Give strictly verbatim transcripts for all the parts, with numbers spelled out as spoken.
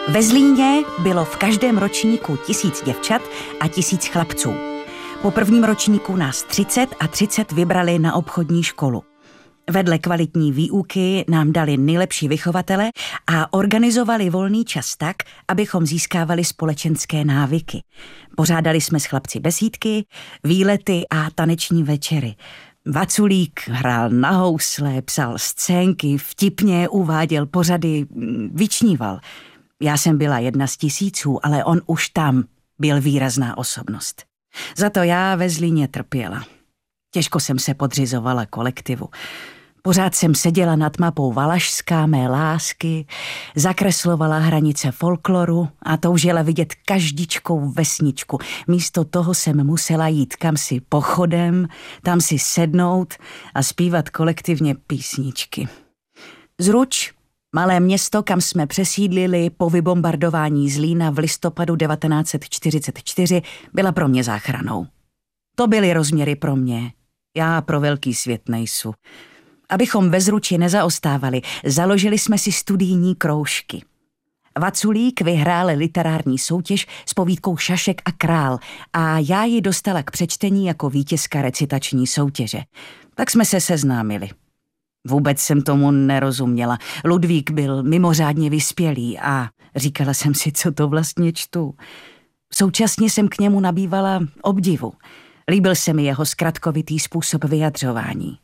Ve Zlíně bylo v každém ročníku tisíc děvčat a tisíc chlapců. Po prvním ročníku nás třicet a třicet vybrali na obchodní školu. Vedle kvalitní výuky nám dali nejlepší vychovatele a organizovali volný čas tak, abychom získávali společenské návyky. Pořádali jsme s chlapci besídky, výlety a taneční večery. Vaculík hrál na housle, psal scénky, vtipně uváděl pořady, vyčníval. Já jsem byla jedna z tisíců, ale on už tam byl výrazná osobnost. Za to já ve Zlíně trpěla. Těžko jsem se podřizovala kolektivu. Pořád jsem seděla nad mapou Valašská mé lásky, zakreslovala hranice folkloru a toužila vidět každičkou vesničku. Místo toho jsem musela jít kamsi pochodem, tam si sednout a zpívat kolektivně písničky. Zruč, malé město, kam jsme přesídlili po vybombardování Zlína v listopadu devatenáct set čtyřicet čtyři, byla pro mě záchranou. To byly rozměry pro mě. Já pro velký svět nejsu. Abychom ve Zruči nezaostávali, založili jsme si studijní kroužky. Vaculík vyhrál literární soutěž s povídkou Šašek a král a já ji dostala k přečtení jako vítězka recitační soutěže. Tak jsme se seznámili. Vůbec jsem tomu nerozuměla. Ludvík byl mimořádně vyspělý a říkala jsem si, co to vlastně čtu. Současně jsem k němu nabývala obdivu. Líbil se mi jeho zkratkovitý způsob vyjadřování.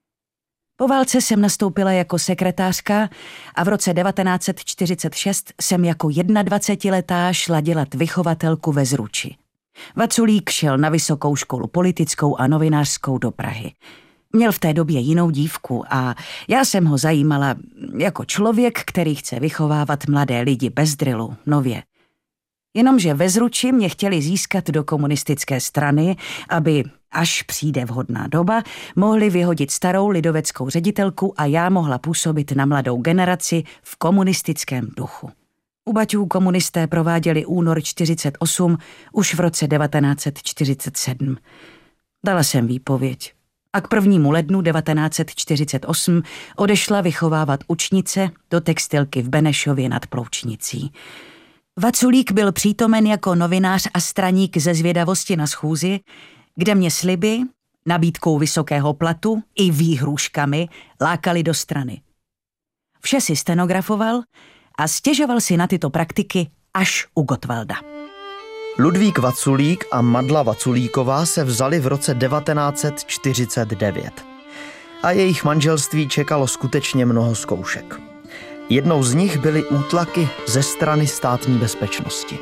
Po válce jsem nastoupila jako sekretářka a v roce devatenáct set čtyřicet šest jsem jako jednadvacetiletá šla dělat vychovatelku ve Zruči. Vaculík šel na vysokou školu politickou a novinářskou do Prahy. Měl v té době jinou dívku a já jsem ho zajímala jako člověk, který chce vychovávat mladé lidi bez drylu, nově. Jenomže ve Zruči mě chtěli získat do komunistické strany, aby, až přijde vhodná doba, mohli vyhodit starou lidoveckou ředitelku a já mohla působit na mladou generaci v komunistickém duchu. U baťů komunisté prováděli únor čtyřicet osm už v roce devatenáct set čtyřicet sedm. Dala jsem výpověď. A k prvnímu lednu devatenáct set čtyřicet osm odešla vychovávat učnice do textilky v Benešově nad Ploučnicí. Vaculík byl přítomen jako novinář a straník ze zvědavosti na schůzi, kde mě sliby, nabídkou vysokého platu i výhrůžkami lákali do strany. Vše si stenografoval a stěžoval si na tyto praktiky až u Gottwalda. Ludvík Vaculík a Madla Vaculíková se vzali v roce devatenáct set čtyřicet devět. A jejich manželství čekalo skutečně mnoho zkoušek. Jednou z nich byly útlaky ze strany státní bezpečnosti.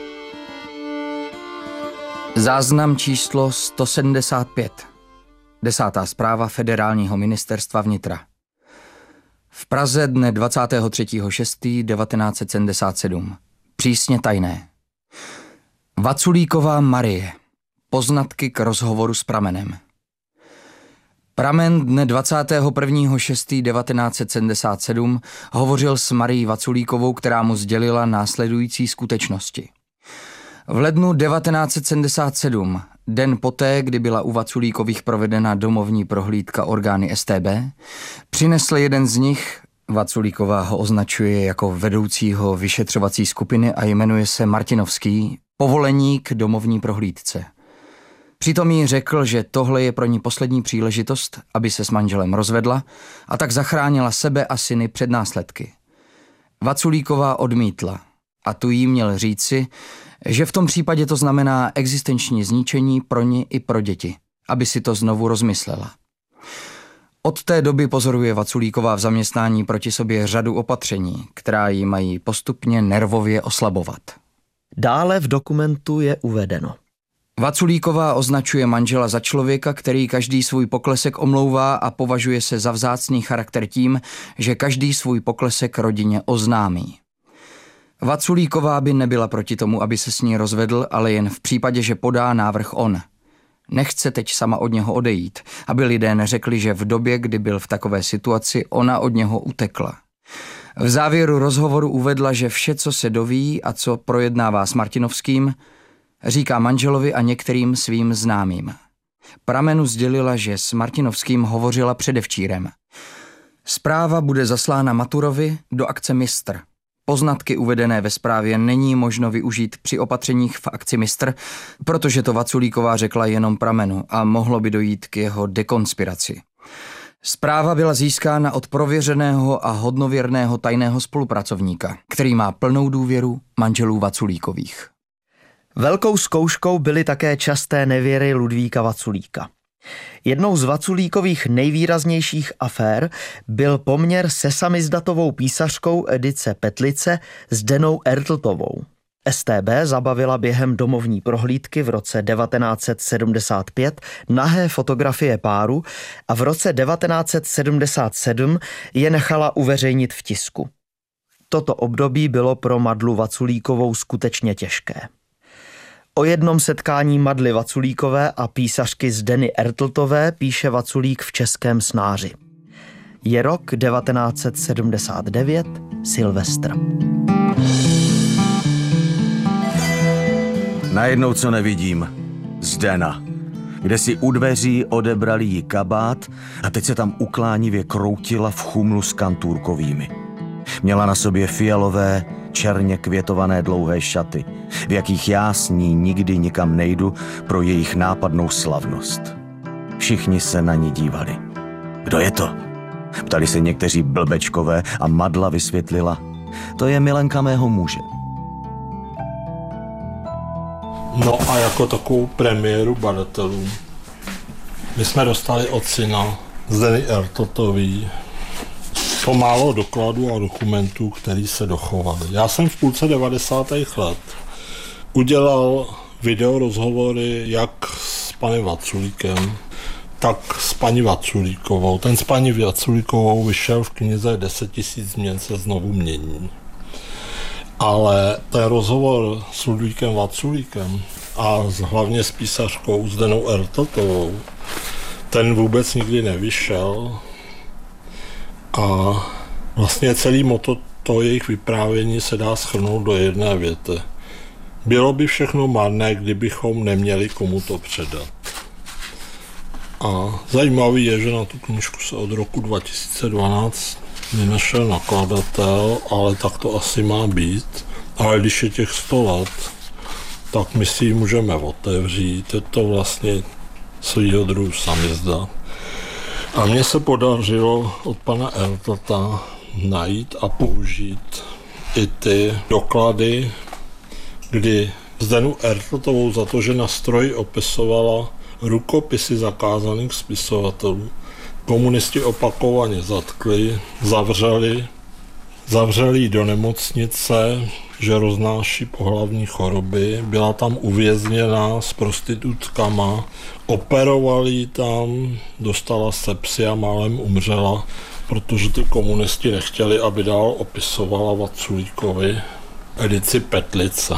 Záznam číslo sto sedmdesát pět. Desátá zpráva Federálního ministerstva vnitra. V Praze dne dvacátého třetího šestého devatenáct set sedmdesát sedm. Přísně tajné. Vaculíková Marie. Poznatky k rozhovoru s Pramenem. Pramen dne dvacátého prvního šestého devatenáct set sedmdesát sedm hovořil s Marií Vaculíkovou, která mu sdělila následující skutečnosti. V lednu devatenáct set sedmdesát sedm, den poté, kdy byla u Vaculíkových provedena domovní prohlídka orgány S T B, přinesl jeden z nich, Vaculíková ho označuje jako vedoucího vyšetřovací skupiny a jmenuje se Martinovský, povolení k domovní prohlídce. Přitom jí řekl, že tohle je pro ní poslední příležitost, aby se s manželem rozvedla a tak zachránila sebe a syny před následky. Vaculíková odmítla a tu jí měl říci, že v tom případě to znamená existenční zničení pro ní i pro děti, aby si to znovu rozmyslela. Od té doby pozoruje Vaculíková v zaměstnání proti sobě řadu opatření, která jí mají postupně nervově oslabovat. Dále v dokumentu je uvedeno. Vaculíková označuje manžela za člověka, který každý svůj poklesek omlouvá a považuje se za vzácný charakter tím, že každý svůj poklesek rodině oznámí. Vaculíková by nebyla proti tomu, aby se s ní rozvedl, ale jen v případě, že podá návrh on. Nechce teď sama od něho odejít, aby lidé neřekli, že v době, kdy byl v takové situaci, ona od něho utekla. V závěru rozhovoru uvedla, že vše, co se doví a co projednává s Martinovským, říká manželovi a některým svým známým. Pramenu sdělila, že s Martinovským hovořila předevčírem. Zpráva bude zaslána Maturovi do akce Mistr. Poznatky uvedené ve zprávě není možno využít při opatřeních v akci Mistr, protože to Vaculíková řekla jenom pramenu a mohlo by dojít k jeho dekonspiraci. Zpráva byla získána od prověřeného a hodnověrného tajného spolupracovníka, který má plnou důvěru manželů Vaculíkových. Velkou zkouškou byly také časté nevěry Ludvíka Vaculíka. Jednou z Vaculíkových nejvýraznějších afér byl poměr se samizdatovou písařkou Edice Petlice s Denou Ertltovou. S T B zabavila během domovní prohlídky v roce devatenáct set sedmdesát pět nahé fotografie páru a v roce devatenáct set sedmdesát sedm je nechala uveřejnit v tisku. Toto období bylo pro Madlu Vaculíkovou skutečně těžké. O jednom setkání Madly Vaculíkové a písařky Zdeny Ertltové píše Vaculík v Českém snáři. Je rok devatenáct set sedmdesát devět, Silvestr. Najednou co nevidím, Zdena, kde si u dveří odebrali jí kabát a teď se tam uklánivě kroutila v chumlu s kantůrkovými. Měla na sobě fialové, černě květované dlouhé šaty, v jakých já s ní nikdy nikam nejdu pro jejich nápadnou slavnost. Všichni se na ní dívali. Kdo je to? Ptali se někteří blbečkové a Madla vysvětlila. To je milenka mého muže. No a jako takovou premiéru badatelů my jsme dostali od syna Zdeny Ertltový pomálo dokladů a dokumentů, který se dochovaly. Já jsem v půlce devadesátých let udělal videorozhovory jak s panem Vaculíkem, tak s paní Vaculíkovou. Ten s paní Vaculíkovou vyšel v knize deset tisíc změn se znovu mění. Ale ten rozhovor s Ludvíkem Vaculíkem a hlavně s písařkou Zdenou Ertltovou, ten vůbec nikdy nevyšel. A vlastně celý moto toho jejich vyprávění se dá shrnout do jedné věty. Bylo by všechno marné, kdybychom neměli komu to předat. A zajímavý je, že na tu knížku se od roku dva tisíce dvanáct nenašel nakladatel, ale tak to asi má být. Ale když je těch sto let, tak my si ji můžeme otevřít. Je to vlastně svýho druhu samizdat. A mně se podařilo od pana Ertlta najít a použít i ty doklady, kdy Zdenu Ertltovou za to, že na stroji opisovala rukopisy zakázaných spisovatelů, komunisti opakovaně zatkli, zavřeli, zavřeli ji do nemocnice, že roznáší pohlavní choroby, byla tam uvězněna s prostitutkama, operovali ji tam, dostala sepsi a málem umřela, protože ty komunisti nechtěli, aby dál opisovala Vaculíkovi Edici Petlice.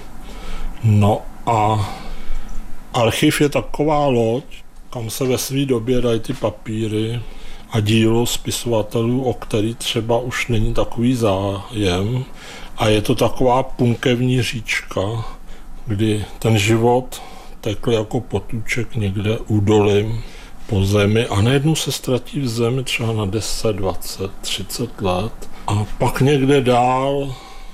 No a archiv je taková loď, kam se ve své době dají ty papíry a dílo spisovatelů, o který třeba už není takový zájem. A je to taková punkevní říčka, kdy ten život tekl jako potůček někde údolím po zemi a najednou se ztratí v zemi třeba na deset, dvacet, třicet let a pak někde dál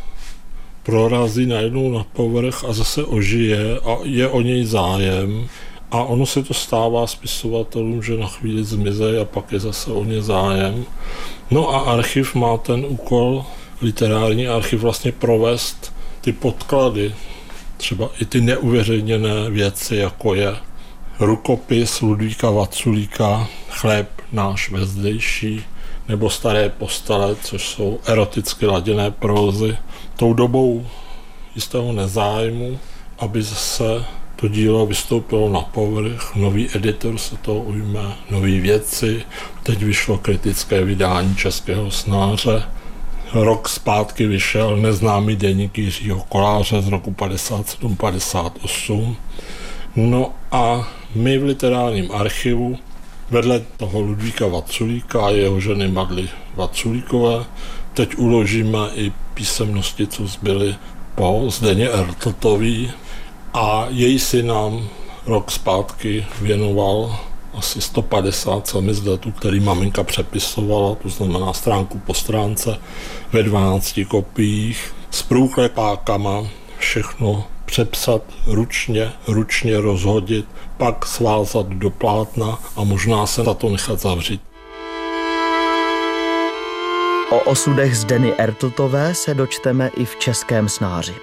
prorazí najednou na povrch a zase ožije a je o něj zájem. A ono se to stává spisovatelům, že na chvíli zmizejí a pak je zase o ně zájem. No a archiv má ten úkol, literární archiv, vlastně provést ty podklady, třeba i ty neuveřejněné věci, jako je rukopis Ludvíka Vaculíka, Chléb náš vezdejší, nebo Staré postele, což jsou eroticky laděné prózy. Tou dobou jistého nezájmu, aby zase to dílo vystoupilo na povrch, nový editor se toho ujme, nový věci. Teď vyšlo kritické vydání Českého snáře. Rok zpátky vyšel Neznámý deník Jiřího Koláře z roku padesát sedm padesát osm. No a my v literárním archivu vedle toho Ludvíka Vaculíka a jeho ženy Madly Vaculíkové teď uložíme i písemnosti, co zbyly po Zdeně Ertltový, a její syn nám rok zpátky věnoval asi sto padesát samizdatů, který maminka přepisovala, to znamená stránku po stránce, ve dvanácti kopiích, s průklepákama, všechno přepsat ručně, ručně rozhodit, pak svázat do plátna a možná se za to nechat zavřít. O osudech Zdeny Ertltové se dočteme i v Českém snáři.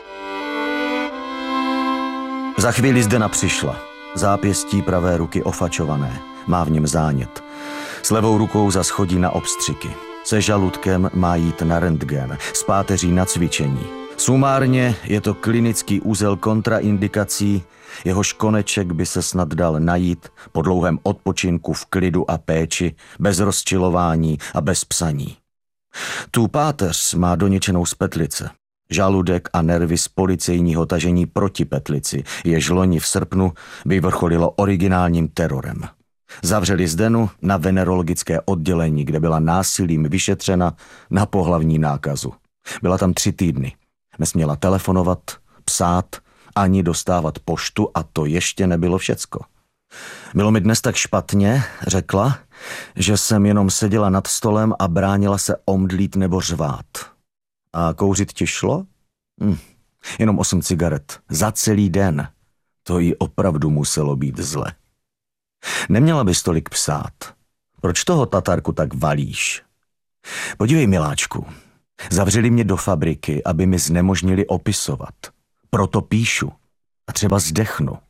Za chvíli Zdena přišla. Zápěstí pravé ruky ofačované, má v něm zánět. S levou rukou zas chodí na obstřiky. Se žaludkem má jít na rentgen, s páteří na cvičení. Sumárně je to klinický úzel kontraindikací, jehož koneček by se snad dal najít po dlouhém odpočinku v klidu a péči, bez rozčilování a bez psaní. Tu páteř má doničenou z petlice. Žaludek a nervy z policejního tažení proti petlici, jež loni v srpnu vyvrcholilo originálním terorem. Zavřeli Zdenu na venerologické oddělení, kde byla násilím vyšetřena na pohlavní nákazu. Byla tam tři týdny. Nesměla telefonovat, psát, ani dostávat poštu a to ještě nebylo všecko. Bylo mi dnes tak špatně, řekla, že jsem jenom seděla nad stolem a bránila se omdlít nebo řvát. A kouřit ti šlo? Hm, jenom osm cigaret. Za celý den. To jí opravdu muselo být zle. Neměla bys tolik psát. Proč toho Tatarku tak valíš? Podívej, miláčku, zavřeli mě do fabriky, aby mi znemožnili opisovat. Proto píšu. A třeba zdechnu.